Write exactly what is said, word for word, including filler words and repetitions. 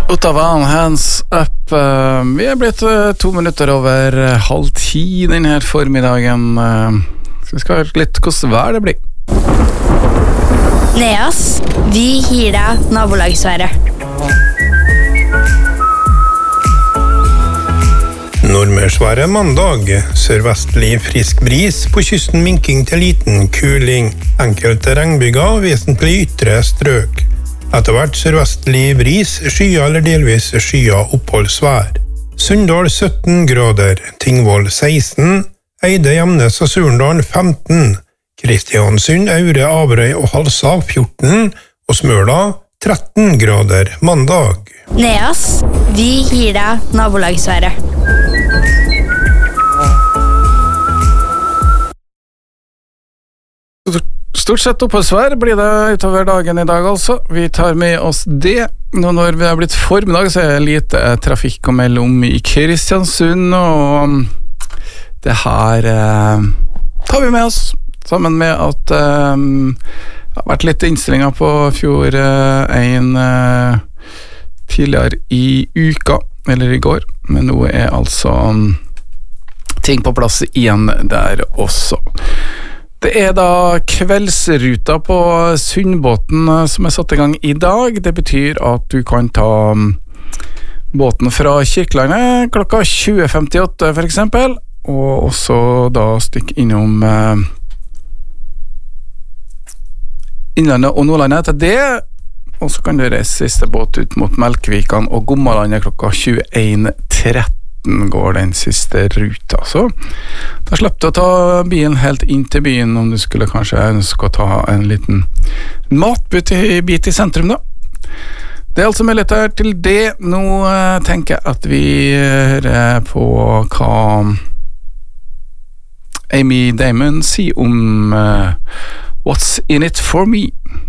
Ottawa, hands up. Vi er blitt to minutter over halv ti denne formiddagen. Så vi skal høre litt hvordan vær det blir. Neas, vi gir deg nabolagsværet. Nordmørsværet mandag. Sørvestlig frisk bris, på kysten minking til liten kuling. Enkelte regnbyger, vesentlig ytre strøk. Etter hvert sørvestlig bris, skya eller delvis skya oppholdsvær. Sunndal sytten grader, Tingvoll seksten, Eide, Gjemnes og Surndal femten, Kristiansund, Aure, Averøy og Halsa fjorten, og Smøla tretten grader mandag. Neas, vi gir deg nabolagsværet. Stort sett oppholdsvær blir det utover dagen i dag, altså. Vi tar med oss det. Nå når vi har blitt formiddag, så er det lite trafikk å melde om i Kristiansund, og det her eh, tar vi med oss, sammen med at eh, det har vært litt innstillinger på fjord en eh, tidligere i uka, eller i går, men nå er altså ting på plass igjen der også. Det er da kveldsruta på Sundbåten som er satt i gang i dag. Det betyr at du kan ta båten fra Kirkelandet klokka tjue femtiåtte for eksempel, og også da stikke innom eh, Innlandet og Nordlandet til det, og så kan du reise siste båt ut mot Melkevikan og Gommalandet klokka tjueen tretten går den siste ruta, så da slipper du å ta bilen helt inn til byen om du skulle kanskje ønske å ta en liten matbit i, bit i sentrum da. Det er altså muligheter til det. Nå uh, tenker jeg at vi hører på hva Amy Damon sier om uh, What's in it for me?